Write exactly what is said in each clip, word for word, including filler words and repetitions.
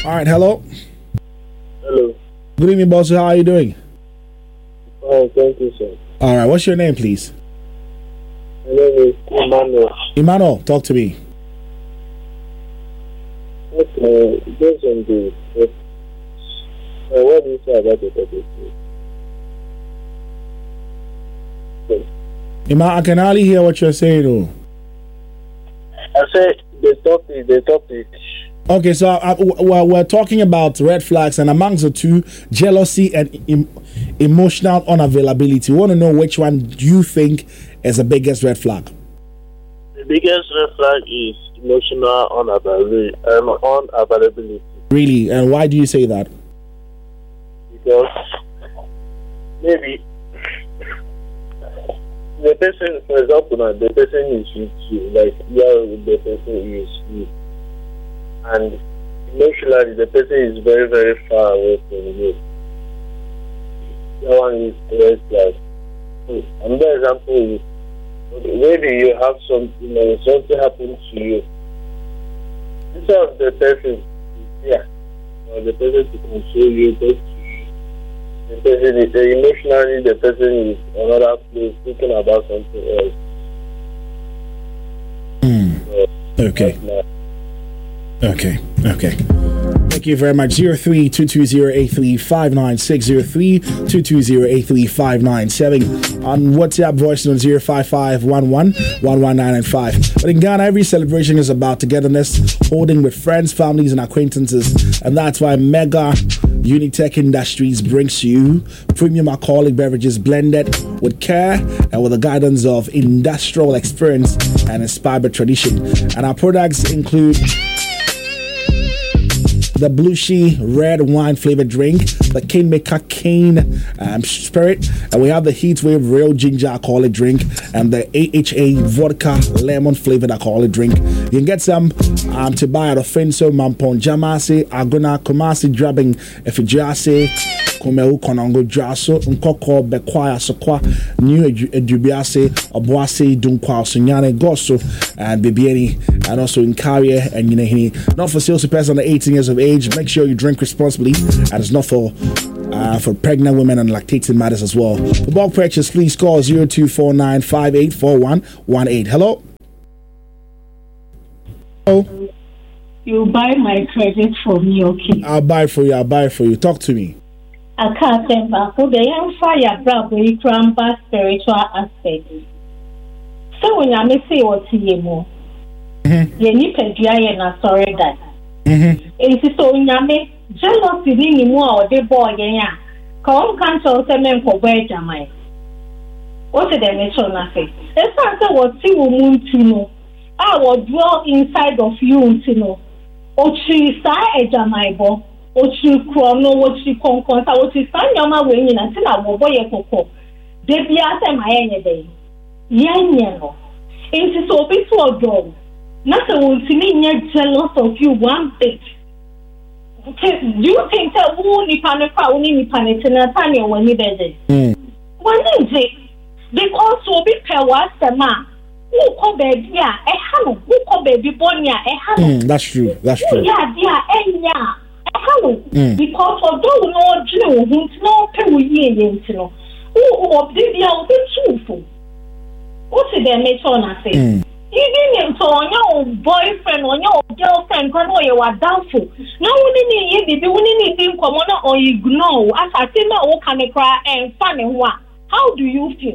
All right, hello. Hello. Good evening, boss. How are you doing? Oh, thank you, sir. All right, what's your name, please? My name is Emmanuel. Emmanuel, talk to me. Okay, based on the, uh, what do you say about the topic? Emma, I can hardly hear what you're saying. Oh. I said the topic, the topic. Okay, so uh, we're, we're talking about red flags, and amongst the two, jealousy and em- emotional unavailability. We want to know which one you think is the biggest red flag. The biggest red flag is emotional unavailability. Um, unavailability. Really? And why do you say that? Because maybe the person, for example, now the person is with you, like you are with the person is you, and emotionally the person is very, very far away from you. That one is red flag. Another example is maybe you have some, you know, something happened to you. Instead of the person is here, or the person to console you, but the person is, the emotionally the person is another place thinking about something else. Mm. So, okay. Okay. Okay. Thank you very much. zero three two two zero eight three five nine six zero three two two zero eight three five nine seven on WhatsApp voice note zero five five one one one one nine nine five. But in Ghana, every celebration is about togetherness, holding with friends, families, and acquaintances, and that's why Mega Unitech Industries brings you premium alcoholic beverages blended with care and with the guidance of industrial experience and inspired by tradition. And our products include the Blue She red wine flavored drink, the Kingmaker Cane um, Spirit, and we have the Heat Wave Real Ginger alcoholic drink and the A H A Vodka Lemon flavored alcoholic drink. You can get some um, to buy at Offenso, Mampon, Jamasi, Aguna, Kumasi, Drabbing, Efijase, Komeu, Konongo, Jaso, Nkoko, Bekwaya, Sokwa, New Edubiase, Obuase, Dunkwa, Sunyane, Goso, and Bibieni, and also in Carrier and Yinehini. Not for sale to persons under eighteen years of age. Make sure you drink responsibly, and it's not for uh, for pregnant women and lactating mothers as well. For bulk purchase, please call zero two four nine five eight four one one eight. Hello? Hello? You buy my credit for me, okay? I'll buy for you, I'll buy for you. Talk to me. I can't think back. The young fire bravo, you grandpa spiritual aspect. So when I may say what you more, you need to do I sorry that. It's so yummy. Jealousy ni more the boy, yeah. Come cancel seven for where am I? What did they mention? Nothing. It's not what you will to know. I will dwell inside of you to know. Ochi sa eja my bo. Ochi krono, ochi konkon, sa ochi sa nyama wenyi na tina wobo ye koko. Debi ase ma yenye dey. Yenye no. It's so bit to dog. Nothing will see me jealous of you one bit. Do you think that who ni panefa, who ni panetina tanya when you did it? One is because so be per was the man who call baby, yeah, a hello, who call baby bonia, a hello. That's true, that's true. Yeah, yeah, and yeah, a hello. Because although no Jew, who's no pay ye, you know, who obeyed the be truthful. What did they make on us say? Even if on your boyfriend or your girlfriend, can know you are doubtful. No one in the only thing common or ignore as I say, no, can cry and funny one. How do you feel?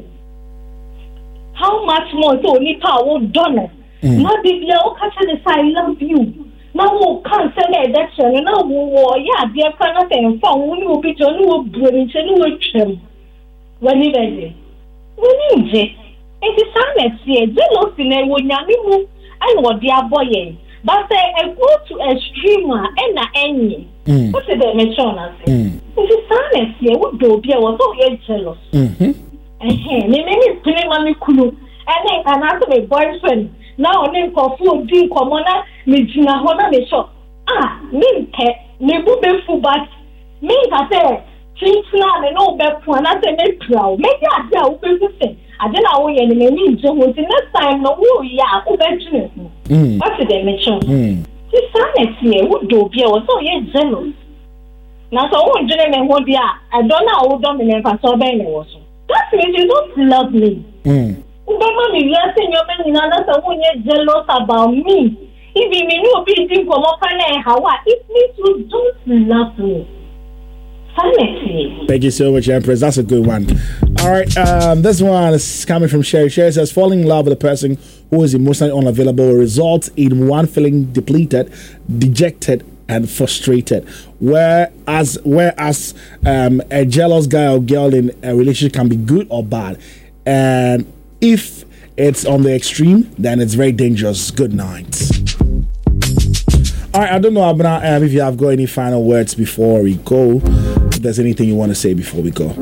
How much more so Nita will done it? Not if you catch the I love you. Now we can't say that, and now we yeah, dear cannot and phone when you be John will bring it when you ready. When you it is honest here, jealousy ne wo nyame mu and what dear boy. But say I go to extreme and na enye. What did they mention us? It is honest here, what do be was so jealous. Mhm. Eh, me me play mami kulu. And then can answer my boyfriend. Now name for food drink komona me jina hona me shop. Ah, me ke me bu be fu but me ka say chinchina me no be fu na say me proud. Me ya dia u be say I don't know when you mean to next time no who ya who bet you. What did they mention? This sanity, what do be also yet jealous. Now, so one gentleman, what they are, I don't know how dominant for so many also. That means you don't love me. Mm. Remember me, you're saying you're making another one yet jealous about me. If you mean you be doing for more kind of how it means you don't love me. Sanity. Thank you so much, Empress. That's a good one. All right, um, this one is coming from Sherry. Sherry says, falling in love with a person who is emotionally unavailable results in one feeling depleted, dejected, and frustrated. Whereas, whereas um, a jealous guy or girl in a relationship can be good or bad. And if it's on the extreme, then it's very dangerous. Good night. All right, I don't know, Abna, um, if you have got any final words before we go. If there's anything you want to say before we go.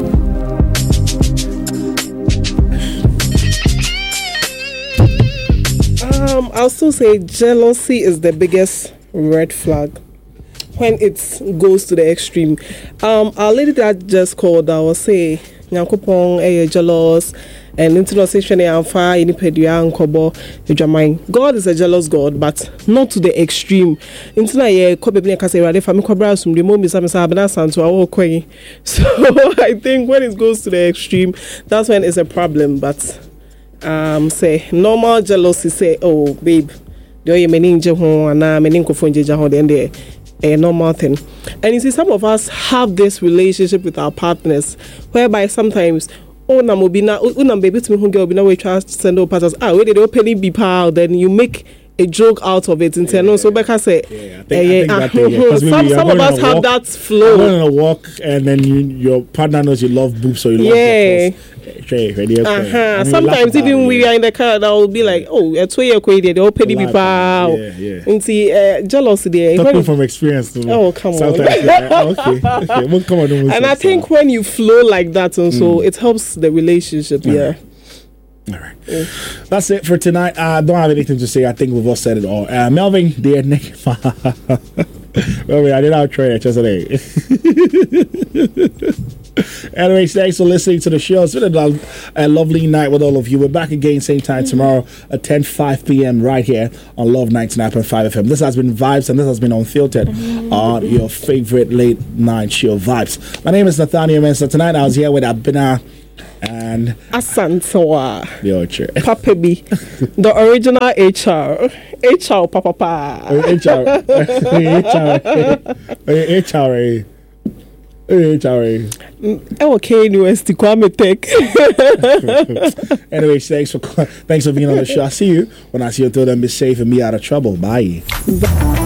Um, I'll still say jealousy is the biggest red flag when it goes to the extreme. Um, our lady that just called, I will say, Nyankopon, eh, jealous, and intimacy and fire, inipedua, unkobo, God is a jealous God, but not to the extreme. Intina ye kobebne kase rade fami kobra sum de mo mi sam sa bana santo awo kwen. So I think when it goes to the extreme, that's when it's a problem. But um, say normal jealousy, say, oh babe, do you meaning je ho ana meaning ko fonje ja ho den there. A normal thing. And you see, some of us have this relationship with our partners whereby sometimes oh na mobina oh na baby to me home girl be we try to send over partners ah where they opening be power, then you make a joke out of it and say no, so Becca say yeah, I think, I think that thing, yeah. some, some of us have walk, that flow. You're going on a walk and then you, your partner knows you love boobs, so you love yeah. Uh-huh. Sometimes even it, we yeah. are in the car, that will be like, oh, it's way you're they open the people. Yeah, yeah. And see, uh, jealousy there. Talking from experience. Too. Oh, come on. Yeah, okay, okay. We'll come on and I think when you flow like that, and so mm. it helps the relationship. All yeah. Right. All right. Yeah. That's it for tonight. I uh, don't have anything to say. I think we've all said it all. Uh, Melvin, dear Nick. Melvin, I did our trade yesterday. Anyway, thanks for listening to the show. It's been a, a lovely night with all of you. We're back again same time tomorrow at ten five p.m. right here on Love ninety-nine point five F M. This has been Vibes, and this has been Unfiltered on your favorite late night show, Vibes. My name is Nathaniel Mensah. Tonight I was here with Abina and Asantewa, the Orchard, Papa B, the original H R, H R, Papa Pa, H R, H R, H R. H R A. Okay, University Kwame Tech. Anyway, thanks for thanks for being on the show. I see you when I see you. Till then, be safe and be out of trouble. Bye. Bye.